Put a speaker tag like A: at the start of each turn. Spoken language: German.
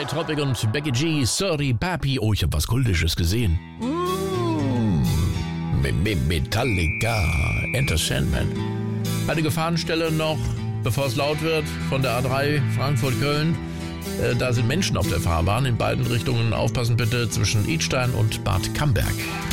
A: Tropic und Becky G, Sorry Papi. Oh, ich habe was Kultisches gesehen. Metallica, Enter Sandman. Eine Gefahrenstelle noch, bevor es laut wird, von der A3 Frankfurt-Köln. Da sind Menschen auf der Fahrbahn in beiden Richtungen. Aufpassen bitte zwischen Idstein und Bad Camberg.